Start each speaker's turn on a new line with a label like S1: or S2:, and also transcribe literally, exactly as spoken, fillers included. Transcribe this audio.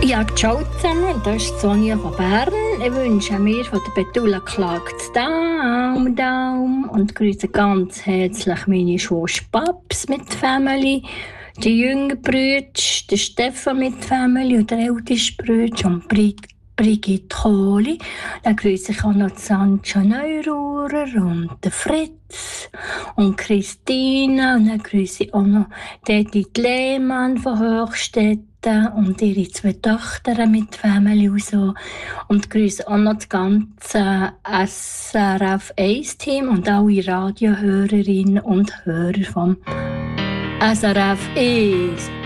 S1: Ja, ciao zusammen, das ist Sonja von Bern. Ich wünsche mir von der Betula klagt Daum, Daum und grüße ganz herzlich meine Schwester Babs mit Family, die jüngeren Brüder, der Stefan mit Family und der älteste Bruder und Brit Brigitte Kohli. Dann grüße ich auch noch Sancha Neururer und den Fritz und Christina. Und dann grüße ich auch noch Edith Lehmann von Hochstetten und ihre zwei Töchter mit Family und so. Und grüße auch noch das ganze S R F eins Team und alle Radiohörerinnen und Hörer vom S R F eins.